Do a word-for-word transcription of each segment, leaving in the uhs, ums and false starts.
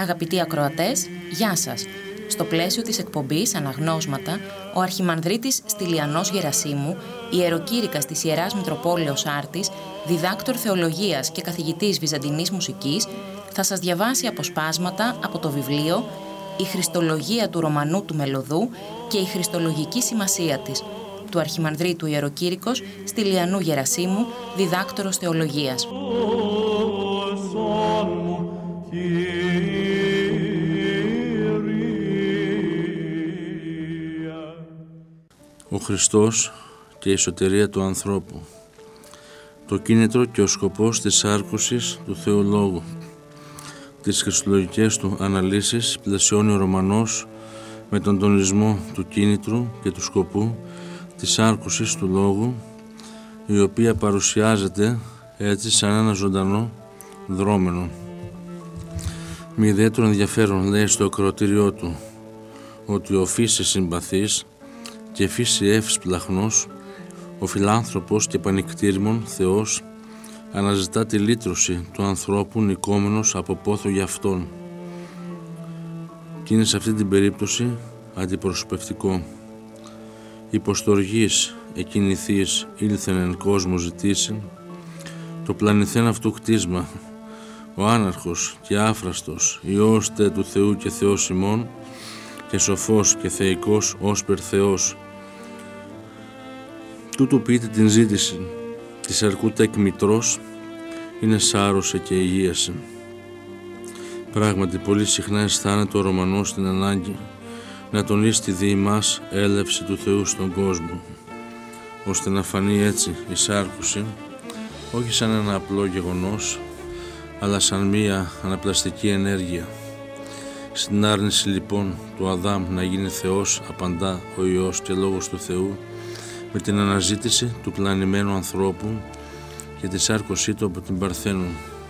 Αγαπητοί ακροατές, γεια σας. Στο πλαίσιο της εκπομπής Αναγνώσματα, ο Αρχιμανδρίτης Στυλιανός Γερασίμου, ιεροκήρυκας της Ιεράς Μητροπόλεως Άρτης, διδάκτορ θεολογίας και καθηγητής βυζαντινής μουσικής, θα σας διαβάσει αποσπάσματα από το βιβλίο «Η Χριστολογία του Ρωμανού του Μελωδού και η Χριστολογική σημασία της» του Αρχιμανδρίτου Ιεροκήρυκος Στυλιανού Γερασίμου, διδάκτορος θεολογίας. Ο Χριστός και η σωτηρία του ανθρώπου. Το κίνητρο και ο σκοπός της άρκωσης του Θεού Λόγου. Τις χριστολογικές του αναλύσεις πλαισιώνει ο Ρωμανός με τον τονισμό του κίνητρου και του σκοπού της άρκωσης του Λόγου, η οποία παρουσιάζεται έτσι σαν ένα ζωντανό δρόμενο. Με ιδιαίτερο ενδιαφέρον λέει στο ακροατήριό του ότι ο φύσης συμπαθής και φύση εύσπλαχνος, ο φιλάνθρωπος και πανικτήριμον Θεός αναζητά τη λύτρωση του ανθρώπου νικόμενος από πόθο για Αυτόν. Και είναι σε αυτή την περίπτωση αντιπροσωπευτικό. Υποστοργής εκκινηθείς ήλθεν εν κόσμο ζητήσιν, το πλανηθέν αυτού κτίσμα, ο άναρχος και άφραστος Υιός τε του Θεού και Θεός ημών, και σοφός και θεϊκός όσπερ Θεός. Τούτο ποιείται την ζήτηση της αρκού τεκμητρός, είναι σάρωσε και υγείασε. Πράγματι πολύ συχνά αισθάνεται ο Ρωμανός την ανάγκη να τονίσει τη διημάς έλευση του Θεού στον κόσμο, ώστε να φανεί έτσι η σάρκωση όχι σαν ένα απλό γεγονός, αλλά σαν μία αναπλαστική ενέργεια. Στην άρνηση λοιπόν του Αδάμ να γίνει Θεός απαντά ο Υιός και Λόγος του Θεού με την αναζήτηση του πλανημένου ανθρώπου και τη σάρκωσή του από την Παρθένο.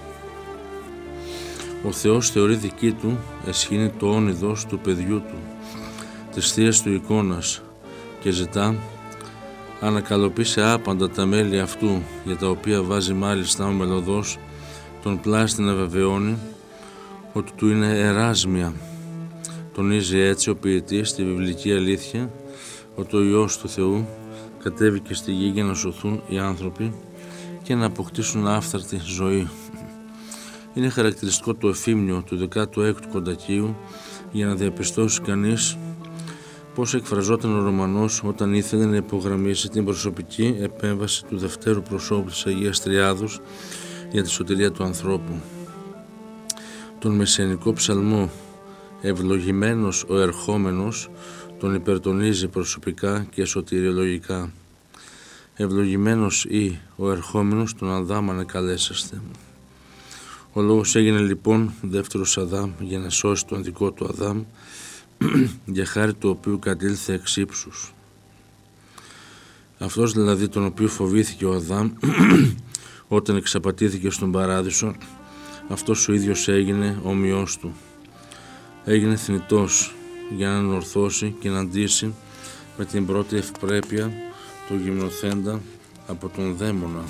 Ο Θεός θεωρεί δική του εσχήνει το όνειδος του παιδιού του, της θείας του εικόνας, και ζητά ανακαλωπίσει άπαντα τα μέλη αυτού, για τα οποία βάζει μάλιστα ο μελωδός τον πλάστη να βεβαιώνει ότι του είναι εράσμια. Τονίζει έτσι ο ποιητής στη βιβλική αλήθεια ότι ο Υιός του Θεού κατέβηκε στη γη για να σωθούν οι άνθρωποι και να αποκτήσουν άφθαρτη ζωή. Είναι χαρακτηριστικό το εφήμνιο του δεκάτου έκτου κοντακίου για να διαπιστώσει κανείς πώς εκφραζόταν ο Ρωμανός όταν ήθελε να υπογραμμίσει την προσωπική επέμβαση του δευτέρου προσώπου της Αγίας Τριάδος για τη σωτηρία του ανθρώπου. Τον μεσαιανικό ψαλμό «Ευλογημένος ο ερχόμενος» τον υπερτονίζει προσωπικά και σωτηριολογικά. «Ευλογημένος ή ο ερχόμενος τον Αδάμ ανεκαλέσαστε». Ο Λόγος έγινε λοιπόν δεύτερος Αδάμ για να σώσει τον δικό του Αδάμ, για χάρη του οποίου κατήλθε εξ ύψους. Αυτός δηλαδή τον οποίο φοβήθηκε ο Αδάμ όταν εξαπατήθηκε στον Παράδεισο, αυτός ο ίδιος έγινε ομοιός του. Έγινε θνητός για να ορθώσει και να αντίσει με την πρώτη ευπρέπεια του γυμνοθέντα από τον δαίμονα.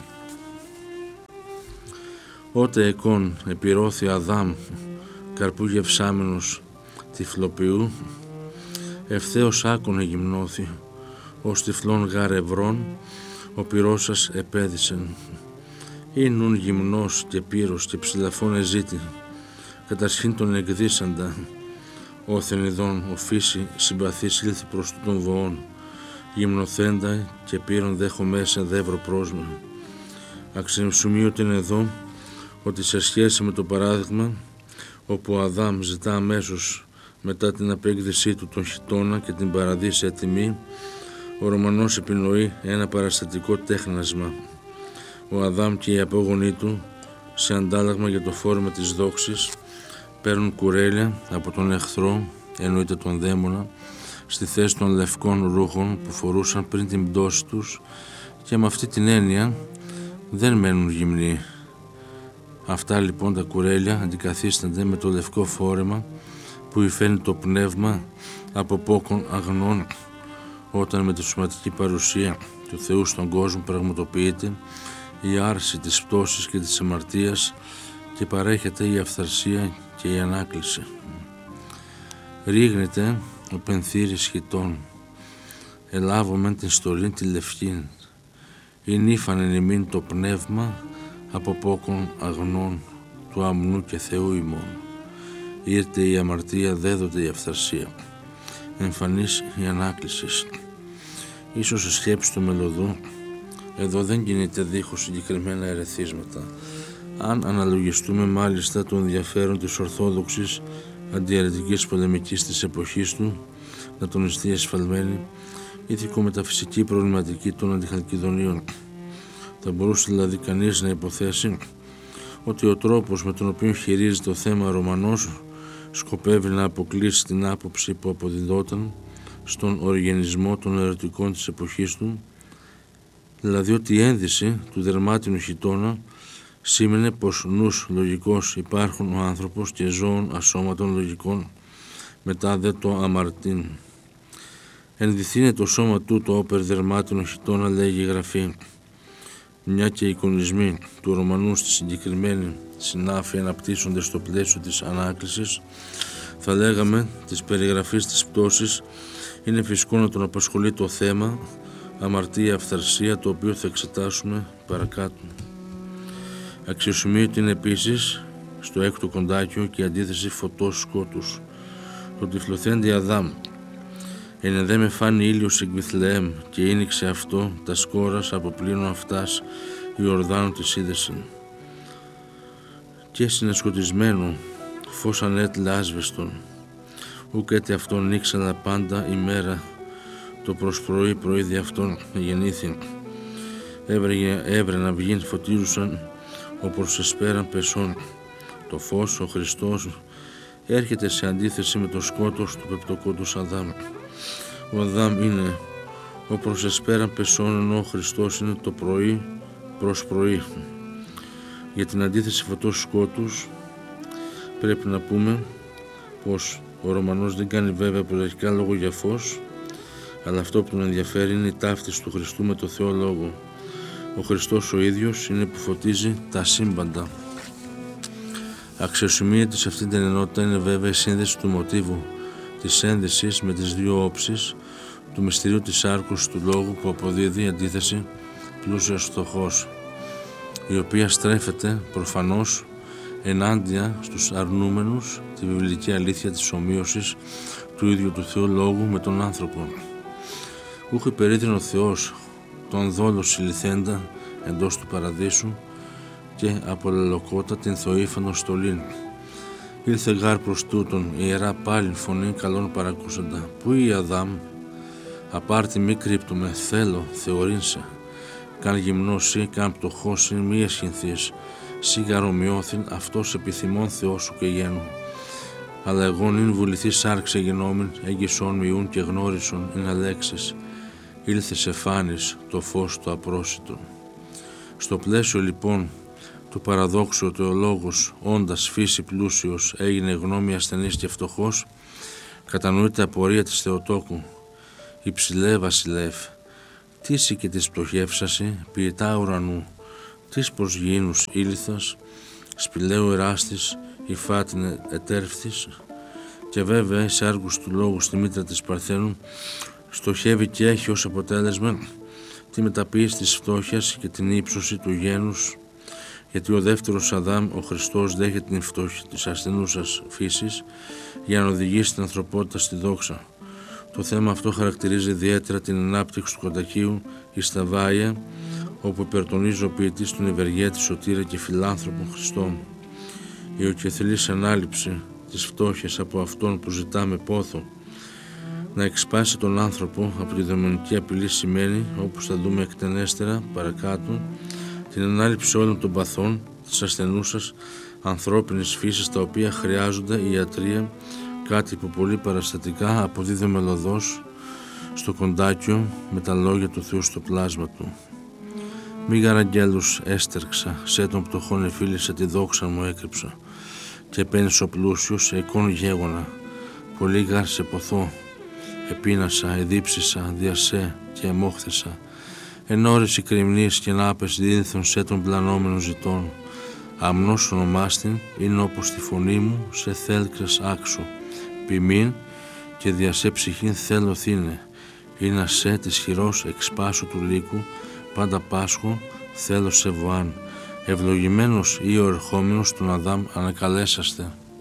Ότε εκόν επιρώθη Αδάμ καρπού γευσάμενος τυφλοποιού, ευθέως άκονε γυμνώθη, ως τυφλών γάρ ευρών, ο πυρώσας επέδυσεν. Ή νουν γυμνός και πύρος και ψηλαφών εζήτη, κατασχήν τον εκδίσαντα, όθεν ειδών ο φύση συμπαθής ήλθει προς τούτων βοών, γυμνοθέντα και πύρον δέχω μέσα δεύρο πρόσμεν. Αξιοσημείωτην εδώ ότι σε σχέση με το παράδειγμα όπου ο Αδάμ ζητά αμέσως μετά την απέκδυσή του τον χιτώνα και την παραδείσια τιμή, ο Ρωμανός επινοεί ένα παραστατικό τέχνασμα. Ο Αδάμ και οι απόγονοί του, σε αντάλλαγμα για το φόρμα της δόξης, παίρνουν κουρέλια από τον εχθρό, εννοείται τον δαίμονα, στη θέση των λευκών ρούχων που φορούσαν πριν την πτώση τους, και με αυτή την έννοια δεν μένουν γυμνοί. Αυτά λοιπόν τα κουρέλια αντικαθίστανται με το λευκό φόρεμα που υφαίνει το πνεύμα από πόκον αγνών, όταν με τη σωματική παρουσία του Θεού στον κόσμο πραγματοποιείται η άρση της πτώσης και της αμαρτίας και παρέχεται η αυθαρσία και η ανάκληση. Ρίγνεται ο πενθύρης χιτών, ελάβομεν την στολή τη λευκήν, ή νύφανεν ημίν το πνεύμα από πόκον αγνών του αμνού και Θεού ημών. Ήρθε η αμαρτία, δέδοτε η αυθαρσία, εμφανής η ανάκληση. Ίσως η σκέψη του μελωδού εδώ δεν κινείται δίχως συγκεκριμένα ερεθίσματα. Αν αναλογιστούμε μάλιστα το ενδιαφέρον της ορθόδοξης αντιαιρετικής πολεμικής της εποχής του, να τονιστεί εσφαλμένη ηθικομεταφυσική προβληματική των αντιχαλκιδονίων, θα μπορούσε δηλαδή κανείς να υποθέσει ότι ο τρόπος με τον οποίο χειρίζεται το θέμα Ρωμανός σκοπεύει να αποκλείσει την άποψη που αποδιδόταν στον οριγενισμό των ερωτικών της εποχής του, δηλαδή ότι η ένδυση του δερμάτινου χιτώνα σήμαινε πως νους λογικός υπάρχουν ο άνθρωπος και ζώων ασώματων λογικών, μετά δε το αμαρτήν. Ενδυθήνε το σώμα του το όπερ δερμάτινο χιτώνα, λέγει η Γραφή. Μια και οι εικονισμοί του Ρωμανού στη συγκεκριμένη συνάφεια αναπτύσσονται στο πλαίσιο της ανάκλησης, θα λέγαμε της περιγραφής της πτώσης, είναι φυσικό να τον απασχολεί το θέμα αμαρτία, αυθαρσία, το οποίο θα εξετάσουμε παρακάτω. Αξιοσημείωτη είναι επίσης στο έκτο κοντάκιο και η αντίθεση φωτός σκότους. Το τυφλοθέντη Αδάμ «Εν δε με φάνη ήλιος εκ Βιθλεέμ και ίνιξε αυτό τα σκόρας από πλήνω αυτάς η Ορδάνου της είδεσιν. Και συνεσκοτισμένο φως ανέτλε άσβεστον, ουκ έτε αυτόν νίξαλα πάντα ημέρα, το προσπροή προείδη αυτόν γεννήθη. Έβρε να βγήν φωτίζουσαν, όπως εσπέραν πεσόν. Το φως, ο Χριστός, έρχεται σε αντίθεση με το σκότος του πεπτοκόντος Αδάμ. Ο Αδάμ είναι ο προς εσπέραν πεσόν, ενώ ο Χριστός είναι το πρωί προς πρωί. Για την αντίθεση φωτός σκότους πρέπει να πούμε πως ο Ρωμανός δεν κάνει βέβαια πρωταρχικά λόγο για φως, αλλά αυτό που τον ενδιαφέρει είναι η ταύτιση του Χριστού με το Θεό Λόγο. Ο Χριστός ο ίδιος είναι που φωτίζει τα σύμπαντα. Αξιοσημείωτη σε αυτή την ενότητα είναι βέβαια η σύνδεση του μοτίβου της ένδυσης με τις δύο όψεις του μυστηρίου της άρκους του λόγου που αποδίδει αντίθεση πλούσιος φτωχός, η οποία στρέφεται προφανώς ενάντια στους αρνούμενους τη βιβλική αλήθεια της ομοίωσης του ίδιου του Θεού Λόγου με τον άνθρωπο. Ούχ υπερήδρεν ο Θεός τον δόλο συλληθέντα εντός του παραδείσου και απολελοκότα την θοήφανο στολήν. Ήλθε γάρ προς τούτον η ιερά πάλιν φωνή καλών παρακούσαντα. Πού η Αδάμ, απάρτη μη κρύπτουμε, θέλω, θεωρήνσα. Καν γυμνώσει, καν πτωχώσει, μη εσχυνθείς. Σιγαρομοιώθην αυτός επιθυμών Θεός σου και γένου. Αλλά εγώ νυν βουληθή σάρξε γενόμην, έγκυσον μειούν και γνώρισον, είναι αλέξεις. Ήλθε σε φάνης το φως το απρόσιτο. Στο πλαίσιο λοιπόν του παραδόξου ότι ο λόγος, όντας φύση πλούσιος, έγινε γνώμη ασθενής και φτωχός, κατανοείται απορία της Θεοτόκου. Υψηλέ βασιλεύ, τίσι και της πτωχεύσασι, ποιητά ουρανού, της προς γήινους ήλιθας, σπηλαίου εράστης, υφάτινε ετέρφθης, και βέβαια σε άργους του λόγου στη μήτρα της Παρθένου στοχεύει και έχει ως αποτέλεσμα τη μεταποίηση της φτώχειας και την ύψωση του γένους, γιατί ο δεύτερος Αδάμ, ο Χριστός, δέχεται την φτώχεια της ασθενούσας φύσης για να οδηγήσει την ανθρωπότητα στη δόξα. Το θέμα αυτό χαρακτηρίζει ιδιαίτερα την ανάπτυξη του κοντακίου εις τα Βάια, όπου υπερτονίζει ο ποιητής τον ευεργέτη, σωτήρα και φιλάνθρωπο Χριστό. Η οκεθελής ανάληψη της φτώχειας από αυτόν που ζητά με πόθο να εξπάσει τον άνθρωπο από τη δαιμονική απειλή σημαίνει, όπως θα δούμε εκτενέστερα παρακάτω, την ανάληψη όλων των παθών της ασθενούσας ανθρώπινης φύσης, τα οποία χρειάζονται η ιατρία, κάτι που πολύ παραστατικά αποδίδει μελωδώς στο κοντάκιο με τα λόγια του Θεού στο πλάσμα του. Μη γαραγγέλους έστερξα, σε των πτωχών εφίλησα τη δόξα μου έκρυψα, και παίρνεις ο πλούσιος σε εικόν γέγονα, πολύ γάρ σε ποθώ, επίνασα, εδίψησα, διασέ και εμόχθησα, εν ώρες κρυμνής και νάπες δίδυθον σε των πλανόμενων ζητών, αμνός ονομάστην, είναι όπως τη φωνή μου σε θέλκρες άξω. Ποιμήν και δια σε ψυχήν θέλω θύνε, είναι σε της χειρός εξπάσου του λύκου, πάντα πάσχω θέλω σε βοάν. Ευλογημένος ή ο ερχόμενος του Αδάμ ανακαλέσαστε.